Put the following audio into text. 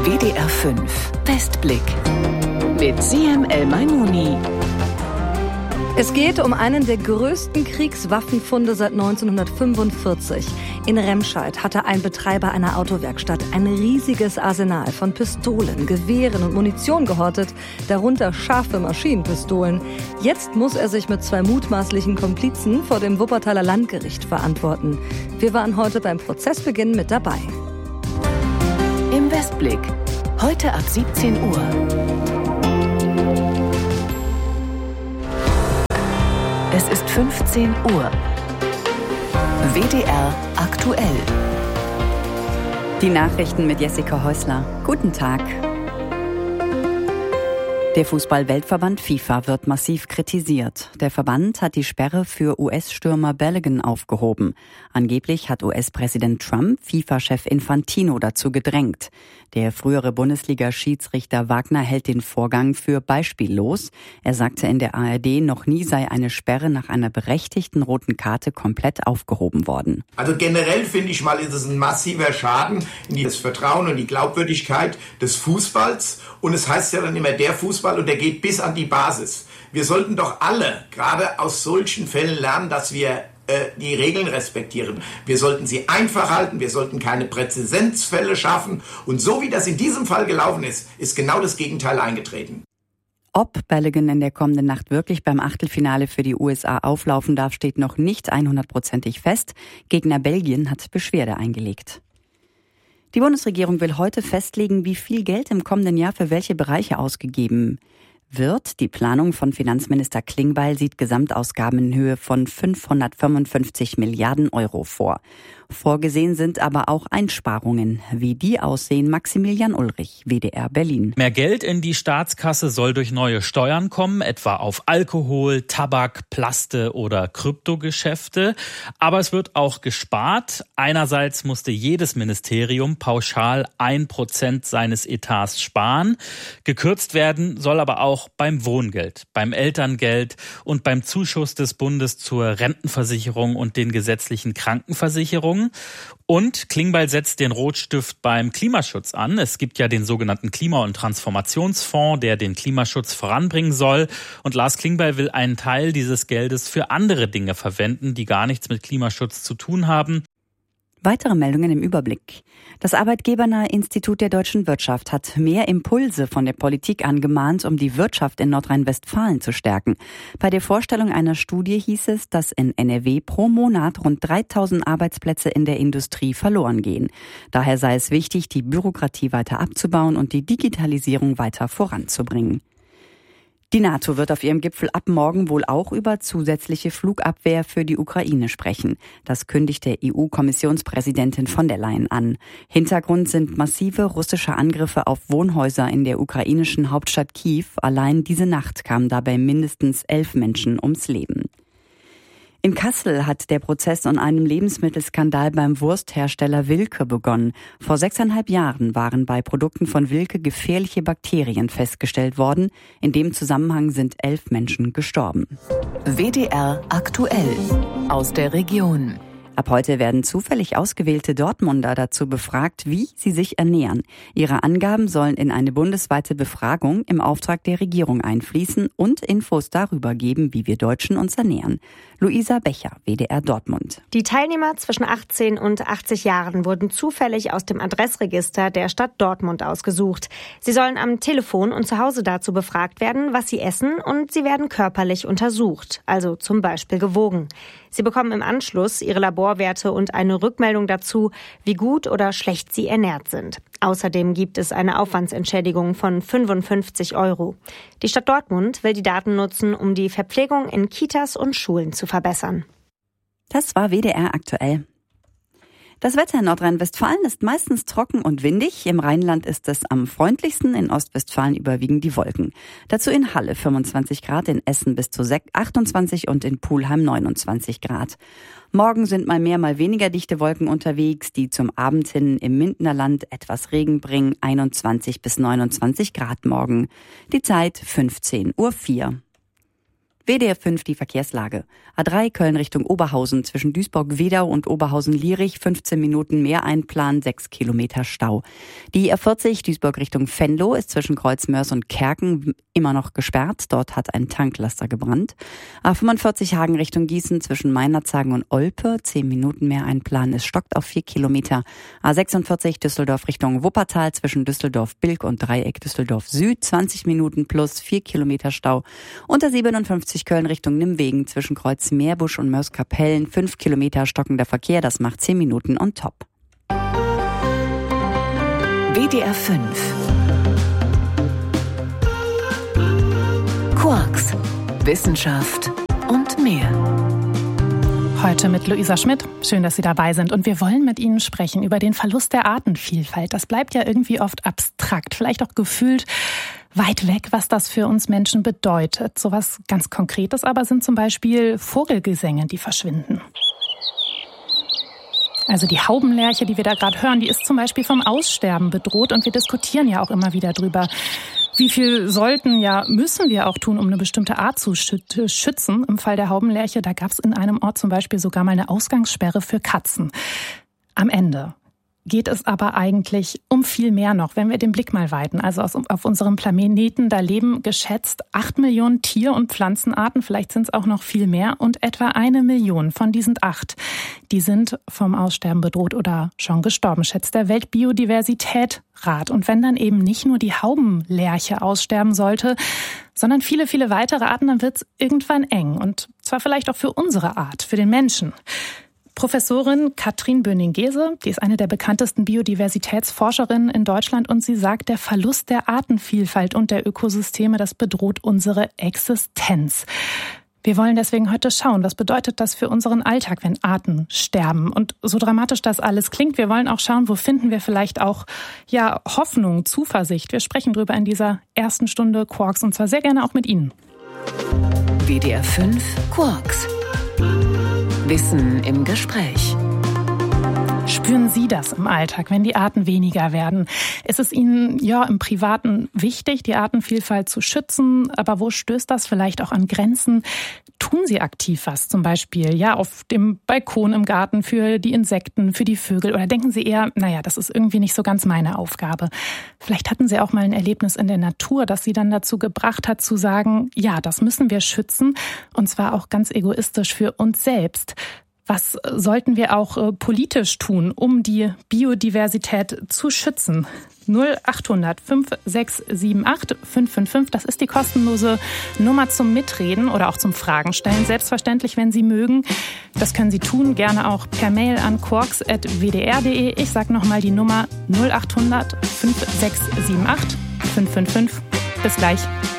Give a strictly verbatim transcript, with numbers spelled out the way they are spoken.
W D R fünf Westblick mit Siem El-Maimouni. Es geht um einen der größten Kriegswaffenfunde seit neunzehnhundertfünfundvierzig. In Remscheid hatte ein Betreiber einer Autowerkstatt ein riesiges Arsenal von Pistolen, Gewehren und Munition gehortet, darunter scharfe Maschinenpistolen. Jetzt muss er sich mit zwei mutmaßlichen Komplizen vor dem Wuppertaler Landgericht verantworten. Wir waren heute beim Prozessbeginn mit dabei. Im Westblick, heute ab siebzehn Uhr. Es ist fünfzehn Uhr. W D R aktuell. Die Nachrichten mit Jessica Häusler. Guten Tag. Der Fußball-Weltverband FIFA wird massiv kritisiert. Der Verband hat die Sperre für U S-Stürmer Balogun aufgehoben. Angeblich hat U S-Präsident Trump FIFA-Chef Infantino dazu gedrängt. Der frühere Bundesliga-Schiedsrichter Wagner hält den Vorgang für beispiellos. Er sagte in der A R D, noch nie sei eine Sperre nach einer berechtigten roten Karte komplett aufgehoben worden. Also generell finde ich mal, ist es ein massiver Schaden in das Vertrauen und die Glaubwürdigkeit des Fußballs. Und es heißt ja dann immer, der Fußball, und der geht bis an die Basis. Wir sollten doch alle, gerade aus solchen Fällen, lernen, dass wir äh, die Regeln respektieren. Wir sollten sie einfach halten, wir sollten keine Präzedenzfälle schaffen. Und so wie das in diesem Fall gelaufen ist, ist genau das Gegenteil eingetreten. Ob Balogun in der kommenden Nacht wirklich beim Achtelfinale für die U S A auflaufen darf, steht noch nicht hundertprozentig fest. Gegner Belgien hat Beschwerde eingelegt. Die Bundesregierung will heute festlegen, wie viel Geld im kommenden Jahr für welche Bereiche ausgegeben wird. Die Planung von Finanzminister Klingbeil sieht Gesamtausgaben in Höhe von fünfhundertfünfundfünfzig Milliarden Euro vor. Vorgesehen sind aber auch Einsparungen. Wie die aussehen, Maximilian Ulrich, W D R Berlin. Mehr Geld in die Staatskasse soll durch neue Steuern kommen, etwa auf Alkohol, Tabak, Plaste oder Kryptogeschäfte. Aber es wird auch gespart. Einerseits musste jedes Ministerium pauschal ein Prozent seines Etats sparen. Gekürzt werden soll aber auch beim Wohngeld, beim Elterngeld und beim Zuschuss des Bundes zur Rentenversicherung und den gesetzlichen Krankenversicherungen. Und Klingbeil setzt den Rotstift beim Klimaschutz an. Es gibt ja den sogenannten Klima- und Transformationsfonds, der den Klimaschutz voranbringen soll. Und Lars Klingbeil will einen Teil dieses Geldes für andere Dinge verwenden, die gar nichts mit Klimaschutz zu tun haben. Weitere Meldungen im Überblick. Das Arbeitgebernahe Institut der deutschen Wirtschaft hat mehr Impulse von der Politik angemahnt, um die Wirtschaft in Nordrhein-Westfalen zu stärken. Bei der Vorstellung einer Studie hieß es, dass in N R W pro Monat rund dreitausend Arbeitsplätze in der Industrie verloren gehen. Daher sei es wichtig, die Bürokratie weiter abzubauen und die Digitalisierung weiter voranzubringen. Die NATO wird auf ihrem Gipfel ab morgen wohl auch über zusätzliche Flugabwehr für die Ukraine sprechen. Das kündigte E U-Kommissionspräsidentin von der Leyen an. Hintergrund sind massive russische Angriffe auf Wohnhäuser in der ukrainischen Hauptstadt Kiew. Allein diese Nacht kamen dabei mindestens elf Menschen ums Leben. In Kassel hat der Prozess um einen Lebensmittelskandal beim Wursthersteller Wilke begonnen. Vor sechseinhalb Jahren waren bei Produkten von Wilke gefährliche Bakterien festgestellt worden. In dem Zusammenhang sind elf Menschen gestorben. W D R aktuell aus der Region. Ab heute werden zufällig ausgewählte Dortmunder dazu befragt, wie sie sich ernähren. Ihre Angaben sollen in eine bundesweite Befragung im Auftrag der Regierung einfließen und Infos darüber geben, wie wir Deutschen uns ernähren. Luisa Becher, W D R Dortmund. Die Teilnehmer zwischen achtzehn und achtzig Jahren wurden zufällig aus dem Adressregister der Stadt Dortmund ausgesucht. Sie sollen am Telefon und zu Hause dazu befragt werden, was sie essen, und sie werden körperlich untersucht, also zum Beispiel gewogen. Sie bekommen im Anschluss ihre Laborwerte und eine Rückmeldung dazu, wie gut oder schlecht sie ernährt sind. Außerdem gibt es eine Aufwandsentschädigung von fünfundfünfzig Euro. Die Stadt Dortmund will die Daten nutzen, um die Verpflegung in Kitas und Schulen zu verbessern. Das war W D R aktuell. Das Wetter in Nordrhein-Westfalen ist meistens trocken und windig. Im Rheinland ist es am freundlichsten, in Ostwestfalen überwiegen die Wolken. Dazu in Halle fünfundzwanzig Grad, in Essen bis zu achtundzwanzig und in Pulheim neunundzwanzig Grad. Morgen sind mal mehr, mal weniger dichte Wolken unterwegs, die zum Abend hin im Mindenerland etwas Regen bringen, einundzwanzig bis neunundzwanzig Grad morgen. Die Zeit fünfzehn Uhr vier. W D R fünf die Verkehrslage. A drei Köln Richtung Oberhausen zwischen Duisburg-Wedau und Oberhausen-Lierich fünfzehn Minuten mehr einplanen, sechs Kilometer Stau. Die A vierzig Duisburg Richtung Venlo ist zwischen Kreuzmörs und Kerken immer noch gesperrt. Dort hat ein Tanklaster gebrannt. A fünfundvierzig Hagen Richtung Gießen zwischen Meinerzhagen und Olpe zehn Minuten mehr einplanen. Es stockt auf vier Kilometer. A sechsundvierzig Düsseldorf Richtung Wuppertal zwischen Düsseldorf-Bilk und Dreieck Düsseldorf Süd zwanzig Minuten plus vier Kilometer Stau. Und A siebenundfünfzig Köln Richtung Nimwegen zwischen Kreuz Meerbusch und Mörs-Kapellen fünf Kilometer stockender Verkehr, das macht zehn Minuten on top. W D R fünf Quarks, Wissenschaft und mehr. Heute mit Luisa Schmidt. Schön, dass Sie dabei sind. Und wir wollen mit Ihnen sprechen über den Verlust der Artenvielfalt. Das bleibt ja irgendwie oft abstrakt, vielleicht auch gefühlt weit weg, was das für uns Menschen bedeutet. So was ganz Konkretes aber sind zum Beispiel Vogelgesänge, die verschwinden. Also die Haubenlerche, die wir da gerade hören, die ist zum Beispiel vom Aussterben bedroht. Und wir diskutieren ja auch immer wieder drüber, wie viel sollten, ja müssen wir auch tun, um eine bestimmte Art zu schützen. Im Fall der Haubenlerche, da gab es in einem Ort zum Beispiel sogar mal eine Ausgangssperre für Katzen. Am Ende geht es aber eigentlich um viel mehr noch, wenn wir den Blick mal weiten. Also auf unserem Planeten, da leben geschätzt acht Millionen Tier- und Pflanzenarten, vielleicht sind es auch noch viel mehr. Und etwa eine Million von diesen acht, die sind vom Aussterben bedroht oder schon gestorben, schätzt der Weltbiodiversitätsrat. Und wenn dann eben nicht nur die Haubenlerche aussterben sollte, sondern viele, viele weitere Arten, dann wird es irgendwann eng. Und zwar vielleicht auch für unsere Art, für den Menschen. Professorin Katrin Böning-Gese, die ist eine der bekanntesten Biodiversitätsforscherinnen in Deutschland und sie sagt, der Verlust der Artenvielfalt und der Ökosysteme, das bedroht unsere Existenz. Wir wollen deswegen heute schauen, was bedeutet das für unseren Alltag, wenn Arten sterben? Und so dramatisch das alles klingt, wir wollen auch schauen, wo finden wir vielleicht auch ja Hoffnung, Zuversicht. Wir sprechen drüber in dieser ersten Stunde Quarks und zwar sehr gerne auch mit Ihnen. W D R fünf Quarks. Wissen im Gespräch. Spüren Sie das im Alltag, wenn die Arten weniger werden? Ist es Ihnen ja im Privaten wichtig, die Artenvielfalt zu schützen? Aber wo stößt das vielleicht auch an Grenzen? Tun Sie aktiv was, zum Beispiel ja auf dem Balkon im Garten für die Insekten, für die Vögel? Oder denken Sie eher, naja, das ist irgendwie nicht so ganz meine Aufgabe? Vielleicht hatten Sie auch mal ein Erlebnis in der Natur, das Sie dann dazu gebracht hat, zu sagen, ja, das müssen wir schützen. Und zwar auch ganz egoistisch für uns selbst. Was sollten wir auch äh, politisch tun, um die Biodiversität zu schützen? null acht hundert fünf sechs sieben acht fünf fünf fünf, das ist die kostenlose Nummer zum Mitreden oder auch zum Fragen stellen. Selbstverständlich, wenn Sie mögen. Das können Sie tun, gerne auch per Mail an quarks at w d r punkt d e. Ich sage nochmal die Nummer null acht hundert fünf sechs sieben acht fünf fünf fünf. Bis gleich.